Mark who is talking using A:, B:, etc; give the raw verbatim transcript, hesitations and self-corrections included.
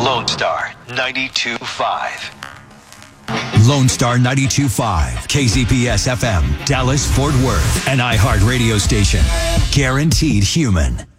A: Lone Star ninety-two point five.
B: Lone Star ninety-two point five, K Z P S F M, Dallas, Fort Worth, an iHeart radio station. Guaranteed human.